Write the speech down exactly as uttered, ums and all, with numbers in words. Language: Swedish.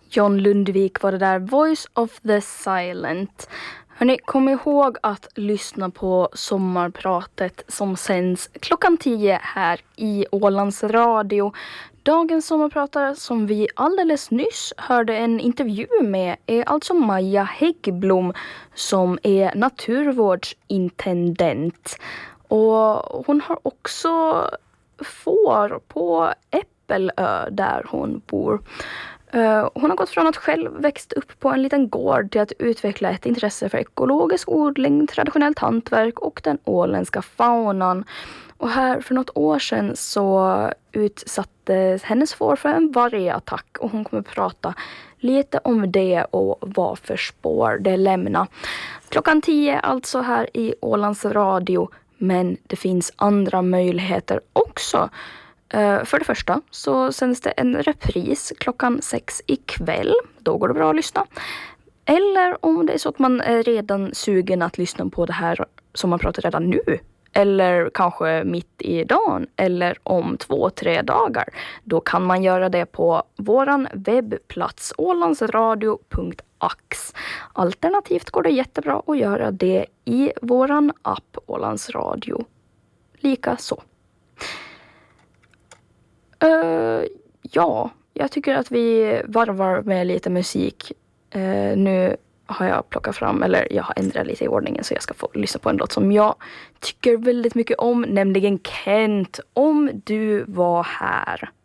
John Lundvik var det där, Voice of the Silent. Hörrni, kom ihåg att lyssna på sommarpratet som sänds klockan tio här i Ålands Radio. Dagens sommarpratare som vi alldeles nyss hörde en intervju med är alltså Maja Häggblom som är naturvårdsintendent. Och hon har också får på Äppelö där hon bor. Uh, hon har gått från att själv växt upp på en liten gård till att utveckla ett intresse för ekologisk odling, traditionellt hantverk och den åländska faunan. Och här för något år sedan så utsattes hennes får för en vargattack och hon kommer prata lite om det och vad för spår det lämnar. Klockan tio alltså här i Ålands Radio, men det finns andra möjligheter också. Uh, för det första så sänds det en repris klockan sex ikväll. Då går det bra att lyssna. Eller om det är så att man är redan sugen att lyssna på det här som man pratar redan nu. Eller kanske mitt i dagen. Eller om två, tre dagar. Då kan man göra det på våran webbplats ålandsradio punkt ax. Alternativt går det jättebra att göra det i våran app Ålands Radio. Lika så. Uh, ja, jag tycker att vi varvar med lite musik. Uh, nu har jag plockat fram, eller jag har ändrat lite i ordningen så jag ska få lyssna på en låt som jag tycker väldigt mycket om, nämligen Kent, Om du var här.